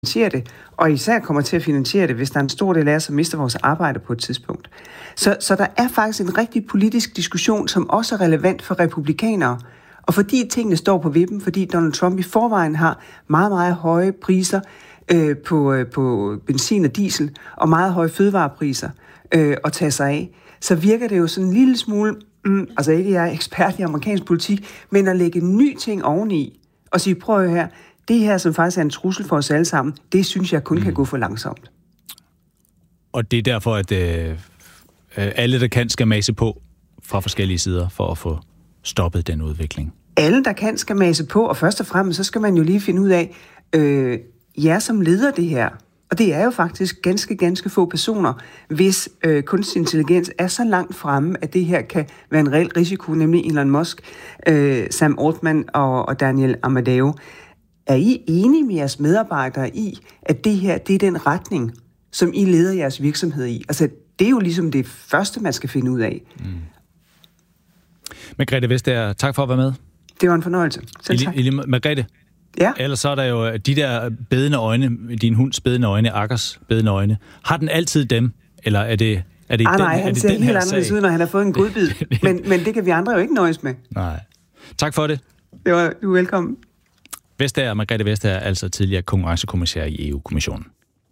finansiere det, og især kommer til at finansiere det, hvis der er en stor del af os, som mister vores arbejde på et tidspunkt. Så der er faktisk en rigtig politisk diskussion, som også er relevant for republikanere, og fordi tingene står på vippen, fordi Donald Trump i forvejen har meget, meget høje priser på benzin og diesel, og meget høje fødevarepriser at tage sig af, så virker det jo sådan en lille smule, altså ikke jeg er ekspert i amerikansk politik, men at lægge en ny ting oveni, og sige, prøv her, det her, som faktisk er en trussel for os alle sammen, det synes jeg kun kan gå for langsomt. Og det er derfor, at alle, der kan, skal mase på fra forskellige sider for at få stoppet den udvikling. Alle, der kan, skal mase på, og først og fremmest, så skal man jo lige finde ud af, jer som leder det her, og det er jo faktisk ganske få personer, hvis kunstig intelligens er så langt fremme, at det her kan være en reel risiko, nemlig Elon Musk, Sam Altman og Daniel Amadeo. Er I enige med jeres medarbejdere i, at det her, det er den retning, som I leder jeres virksomhed i? Altså, det er jo ligesom det første, man skal finde ud af. Margrethe Vestager, tak for at være med. Det var en fornøjelse. Selv tak. Margrethe, ja? Ellers så er der jo de der bedende øjne, din hunds bedende øjne, Akkers bedende øjne. Har den altid dem, eller er det den, nej, han ser helt anderledes ud, når han har fået en godbid. men det kan vi andre jo ikke nøjes med. Nej. Tak for det. Du er velkommen. Vestager, Margrethe Vestager, altså tidligere konkurrencekommissær i EU-kommissionen.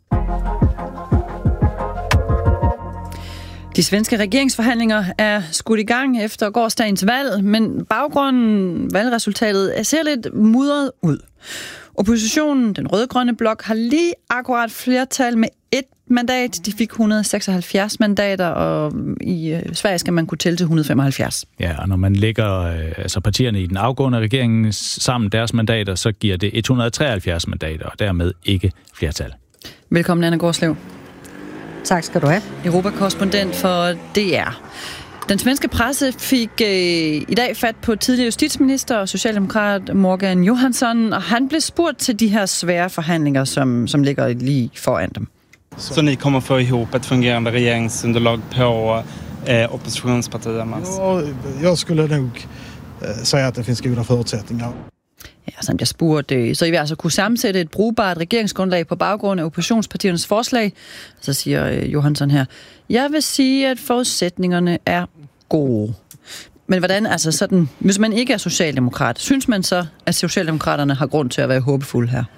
De svenske regeringsforhandlinger er skudt i gang efter gårsdagens valg, men baggrunden, valgresultatet, ser lidt mudret ud. Oppositionen, den rød-grønne blok, har lige akkurat flertal med 1 mandat. De fik 176 mandater, og i Sverige skal man kunne tælle til 175. Ja, og når man lægger partierne i den afgående regering sammen deres mandater, så giver det 173 mandater, og dermed ikke flertal. Velkommen, Anna Gårdslev. Tak skal du have. Europakorrespondent for DR. Den svenske presse fik i dag fat på tidligere justitsminister og socialdemokrat Morgan Johansson, og han blev spurgt til de her svære forhandlinger, som ligger lige foran dem. Så ni kommer få ihop ett fungerande regeringsunderlag på oppositionspartierna? Ja, jag skulle nog säga att det finns goda förutsättningar. Ja, så han bliver spurgt, så I vil altså kunne sammensætte et brugbart regeringsgrundlag på baggrund af oppositionspartiernes forslag. Så siger Johansson her, jeg vil sige, at forudsætningerne er gode. Men hvordan, altså sådan, hvis man ikke er socialdemokrat, synes man så, at socialdemokraterne har grund til at være håbefulde her?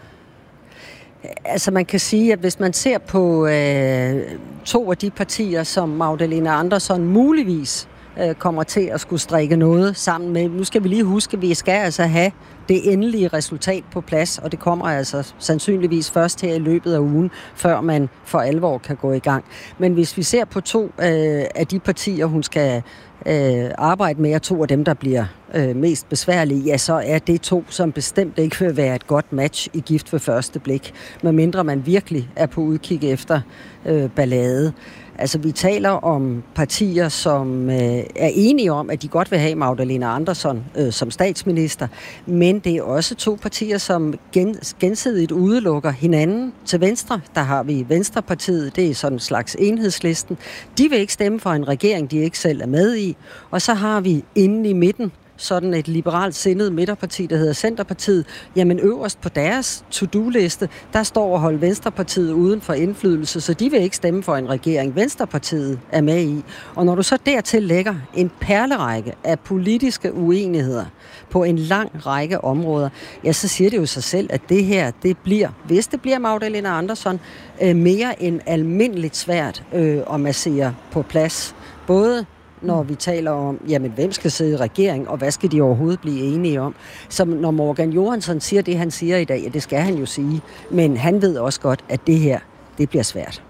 Altså man kan sige, at hvis man ser på 2 af de partier, som Magdalena Andersson muligvis kommer til at skulle strikke noget sammen med. Nu skal vi lige huske, at vi skal altså have det endelige resultat på plads, og det kommer altså sandsynligvis først her i løbet af ugen, før man for alvor kan gå i gang. Men hvis vi ser på 2 af de partier, hun skal arbejde med, og 2 af dem, der bliver mest besværlige, ja, så er det 2, som bestemt ikke vil være et godt match i gift ved første blik, medmindre man virkelig er på udkig efter ballade. Altså, vi taler om partier, som er enige om, at de godt vil have Magdalena Andersson som statsminister, men det er også 2 partier, som gensidigt udelukker hinanden. Til venstre, der har vi Venstrepartiet, det er sådan en slags Enhedslisten. De vil ikke stemme for en regering, de ikke selv er med i. Og så har vi inde i midten sådan et liberalt sindet midterparti, der hedder Centerpartiet. Jamen øverst på deres to-do-liste, der står at holde Venstrepartiet uden for indflydelse, så de vil ikke stemme for en regering, Venstrepartiet er med i. Og når du så dertil lægger en perlerække af politiske uenigheder på en lang række områder, ja, så siger det jo sig selv, at det her, det bliver, hvis det bliver Magdalena Andersson, mere end almindeligt svært at massere på plads. Både når vi taler om, jamen, hvem skal sidde i regering, og hvad skal de overhovedet blive enige om. Så når Morgan Johansson siger det, han siger i dag, ja, det skal han jo sige, men han ved også godt, at det her, det bliver svært.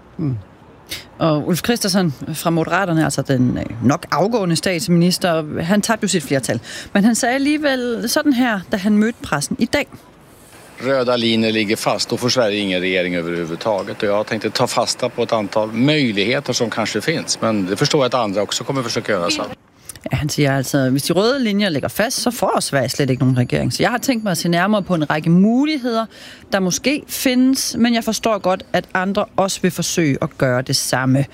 Og Ulf Kristersson fra Moderaterne, altså den nok afgående statsminister, han tabte jo sit flertal. Men han sagde alligevel sådan her, da han mødte pressen i dag. Röda linjer ligger fast, och får Sverige ingen regering överhuvudtaget. Och jag tänkte ta fasta på ett antal möjligheter som kanske finns, men det förstår jag att andra också kommer försöka göra så. Ja, han siger altså, hvis de røde linjer ligger fast, så får Sverige slet ikke nogen regering. Så jeg har tænkt mig at se nærmere på en række muligheder, der måske findes, men jeg forstår godt, at andre også vil forsøge at gøre det samme.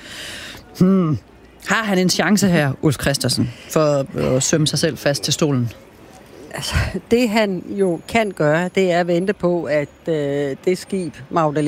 Har han en chance her, Ulf Kristersson, for at sømme sig selv fast til stolen? Altså, det han jo kan gøre, det er at vente på, at det skib, Magdalene